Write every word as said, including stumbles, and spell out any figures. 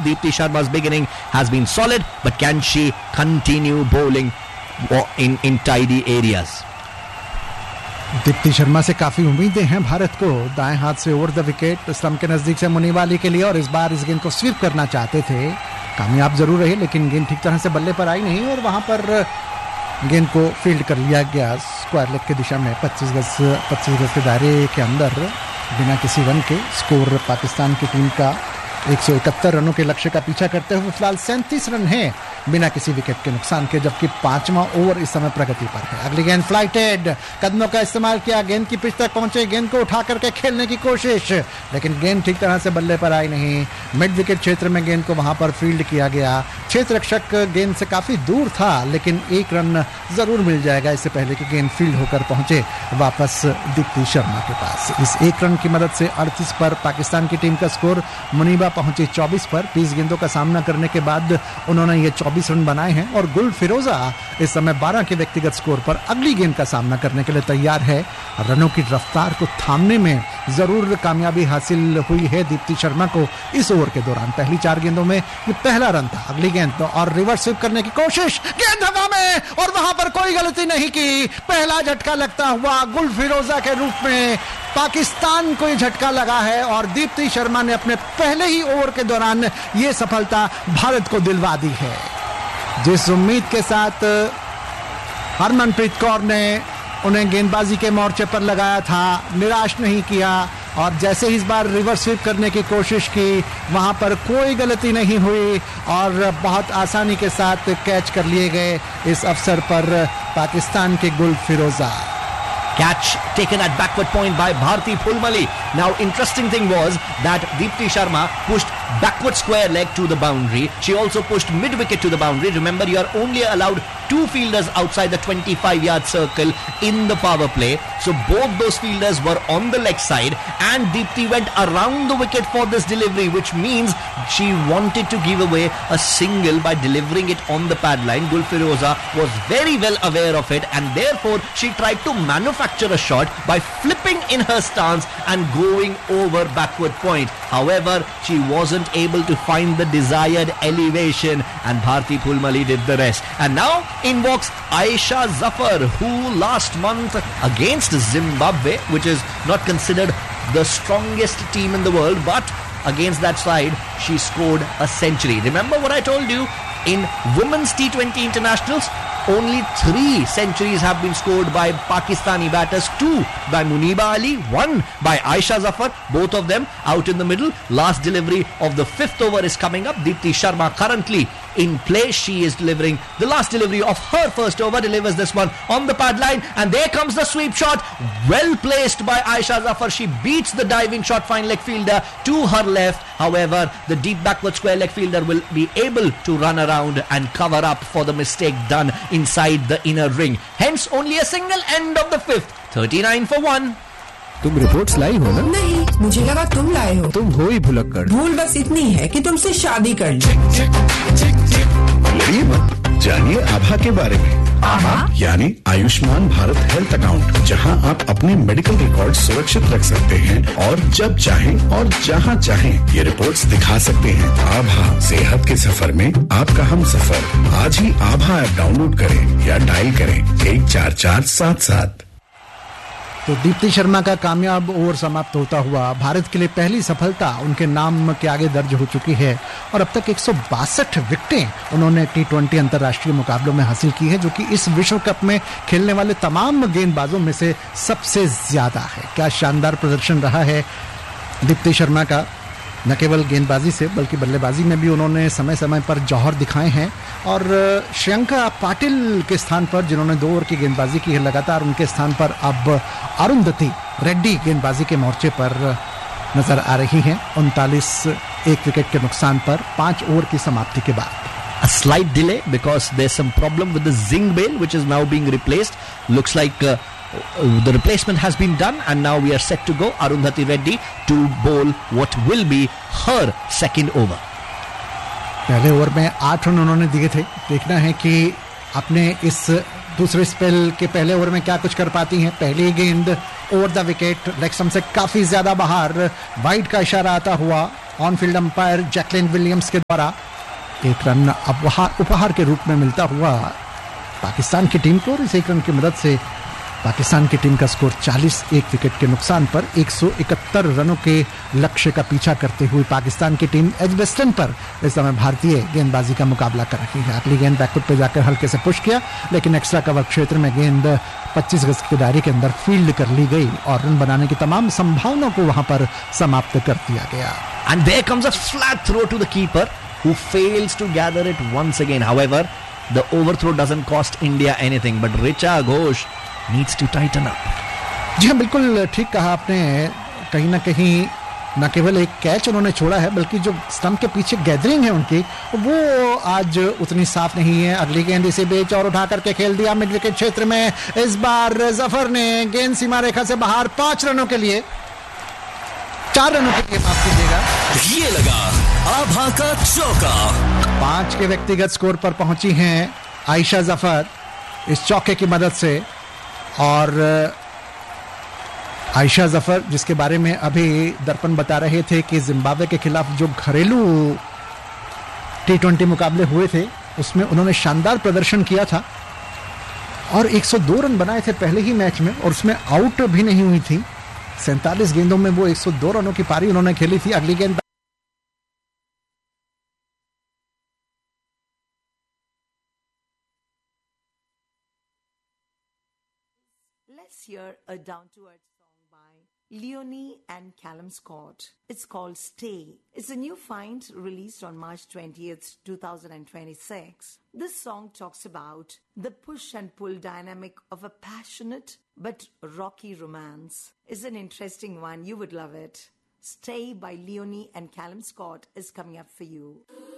Deepti Sharma's beginning has been solid, but can she continue bowling in, in tidy areas? Deepti Sharma से काफी उम्मीदें हैं भारत को। दाएं हाथ से ओवर द विकेट स्टंप के नजदीक से मुनीबा अली के लिए, और इस बार इस गेंद को स्वीप करना चाहते थे। कामयाब जरूर रहे, लेकिन गेंद ठीक तरह से बल्ले पर आई नहीं और वहां पर गेंद को फील्ड कर लिया गया स्क्वायर लेग की दिशा में। पच्चीस गज पच्चीस गज के दायरे के अंदर बिना किसी रन के स्कोर पाकिस्तान की टीम का एक सौ इकहत्तर रनों के लक्ष्य का पीछा करते हुए फिलहाल सैंतीस रन हैं बिना किसी विकेट के नुकसान के, जबकि पांचवा ओवर इस समय प्रगति पर है। अगली गेंद फ्लाइटेड, कदमों का इस्तेमाल किया, गेंद की पिच तक पहुंचे, गेंद को उठा करके खेलने की कोशिश, लेकिन गेंद ठीक तरह से बल्ले पर आई नहीं। मिड विकेट क्षेत्र में गेंद को वहां पर फील्ड किया गया। क्षेत्र रक्षक गेंद से काफी दूर था, लेकिन एक रन जरूर मिल जाएगा इससे पहले कि गेंद फील्ड होकर पहुंचे वापस दीप्ति शर्मा के पास। इस एक रन की मदद से अड़तीस पर पाकिस्तान की टीम का स्कोर, मुनीबा पहुंचे चौबीस पर। बीस गेंदों का सामना करने के बाद उन्होंने ये चौबीस रन बनाए हैं और गुल फिरोजा इस समय बारह के व्यक्तिगत स्कोर पर अगली गेंद का सामना करने के लिए तैयार है। रनों की रफ्तार को थामने में जरूर कामयाबी हासिल हुई है दीप्ति शर्मा को इस ओवर के दौरान। पहली चार गेंदों में ये पहला रन था। अगली गेंद तो और रिवर्स स्वीप करने की कोशिश, गेंद हवा में और वहां पर कोई गलती नहीं की। पहला झटका लगता हुआ गुल फिरोजा के रूप में पाकिस्तान को ये झटका लगा है और दीप्ति शर्मा ने अपने पहले ही ओवर के दौरान ये सफलता भारत को दिलवा दी है। जिस उम्मीद के साथ हरमनप्रीत कौर ने उन्हें गेंदबाजी के मोर्चे पर लगाया था, निराश नहीं किया और जैसे ही इस बार रिवर्स स्वीप करने की कोशिश की वहां पर कोई गलती नहीं हुई और बहुत आसानी के साथ कैच कर लिए गए इस अवसर पर पाकिस्तान के गुल फिरोजा। Catch taken at backward point by Bharti Phulmali. Now, interesting thing was that Deepti Sharma pushed backward square leg to the boundary. She also pushed mid wicket to the boundary. Remember, you are only allowed two fielders outside the twenty-five yard circle in the power play. So both those fielders were on the leg side and Deepti went around the wicket for this delivery, which means she wanted to give away a single by delivering it on the pad line. Gul Firoza was very well aware of it and therefore she tried to manufacture a shot by flipping in her stance and going over backward point. However, she wasn't able to find the desired elevation and Bharti Phulmali did the rest. And now in walks Aisha Zafar, who last month against Zimbabwe, which is not considered the strongest team in the world, but against that side she scored a century. Remember what I told you, in women's T twenty internationals only three centuries have been scored by Pakistani batters, two by Muneeba Ali, one by Aisha Zafar, both of them out in the middle. Last delivery of the fifth over is coming up. Deepti Sharma currently in play. She is delivering the last delivery of her first over, delivers this one on the pad line and there comes the sweep shot, well placed by Aisha Zafar. She beats the diving shot fine leg fielder to her left. However, the deep backward square leg fielder will be able to run around and cover up for the mistake done inside the inner ring. Hence only a single end of the fifth. thirty-nine for one. तुम reports लाई हो ना? नहीं, मुझे लगा तुम लाए हो। तुम हो ही भुलक्कड़। भूल बस इतनी है कि तुमसे शादी कर ली। लड़िए मत, जानिए आभा के बारे में। आभा यानी आयुष्मान भारत हेल्थ अकाउंट, जहां आप अपने मेडिकल रिकॉर्ड सुरक्षित रख सकते हैं और जब चाहें और जहां चाहें ये रिपोर्ट्स दिखा सकते हैं। आभा, सेहत के सफर में आपका हम सफर। आज ही आभा ऐप डाउनलोड करें या डायल करें एक चार चार सात सात। तो दीप्ति शर्मा का कामयाब ओवर समाप्त होता हुआ भारत के लिए पहली सफलता उनके नाम के आगे दर्ज हो चुकी है और अब तक एक सौ बासठ विकेटें उन्होंने टी ट्वेंटी अंतर्राष्ट्रीय मुकाबलों में हासिल की है, जो कि इस विश्व कप में खेलने वाले तमाम गेंदबाजों में से सबसे ज्यादा है। क्या शानदार प्रदर्शन रहा है दीप्ति शर्मा का, न केवल गेंदबाजी से बल्कि बल्लेबाजी में भी उन्होंने समय समय पर जौहर दिखाए हैं और श्रियंका पाटिल के स्थान पर, जिन्होंने दो ओवर की गेंदबाजी की है लगातार, उनके स्थान पर अब अरुंधति रेड्डी गेंदबाजी के मोर्चे पर नजर आ रही हैं उनतालीस एक विकेट के नुकसान पर पांच ओवर की समाप्ति के बाद। A slight delay because there's some problem with the zinc bail which is now being replaced. Looks like uh, the replacement has been done and now we are set to go. Arundhati Reddy to bowl what will be her second over. पहले over में आठ run उन्होंने दिए थे। देखना है कि अपने इस दूसरे स्पेल के पहले ओवर में क्या कुछ कर पाती हैं। पहली गेंद over the wicket, leg stump से काफी ज्यादा बाहर, वाइड का इशारा आता हुआ on field umpire Jacqueline Williams के द्वारा एक रन उपहार उपहार के रूप में मिलता हुआ पाकिस्तान की टीम को, और इस एक रन की मदद से पाकिस्तान की टीम का स्कोर चालीस, एक विकेट के नुकसान पर एक सौ इकहत्तर रनों के लक्ष्य का पीछा करते हुए पाकिस्तान की टीम एजबेस्टन पर इस समय भारतीय गेंदबाजी का मुकाबला कर रही है। अगली गेंद बैकफुट पे जाकर हल्के से पुश किया, लेकिन एक्स्ट्रा कवर क्षेत्र में गेंद पच्चीस गज की दायरे के अंदर फील्ड कर ली गई और रन बनाने की तमाम संभावनाओं को वहां पर समाप्त कर दिया गया। And there comes a flat throw to the keeper who fails to gather it once again. However, the overthrow doesn't cost India anything, but Richa Ghosh needs to tighten up. जी हाँ, बिल्कुल ठीक कहा आपने। कहीं ना कहीं न केवल एक कैच उन्होंने छोड़ा है, बल्कि जो स्टंप के पीछे गैदरिंग है उनकी, वो आज उतनी साफ नहीं है। अगली गेंद इसे बेच और उठा करके खेल दिया मिड विकेट क्षेत्र में। इस बार जफर ने गेंद सीमा रेखा से बाहर पांच रनों के लिए चार रनों के लिए माफ कीजिएगा, ये लगा आभा का चौका। पांच के व्यक्तिगत स्कोर पर पहुंची हैं आयशा जफर इस चौके की मदद से। और आयशा जफर, जिसके बारे में अभी दर्पण बता रहे थे कि जिम्बाब्वे के खिलाफ जो घरेलू टी ट्वेंटी मुकाबले हुए थे उसमें उन्होंने शानदार प्रदर्शन किया था और एक सौ दो रन बनाए थे पहले ही मैच में, और उसमें आउट भी नहीं हुई थी। सैंतालीस गेंदों में वो एक सौ दो रनों की पारी उन्होंने खेली थी। अगली गेंद Let's hear a down-to-earth song by Leonie and Callum Scott. It's called Stay. It's a new find released on March twentieth, twenty twenty-six. This song talks about the push and pull dynamic of a passionate but rocky romance. It's an interesting one. You would love it. Stay by Leonie and Callum Scott is coming up for you.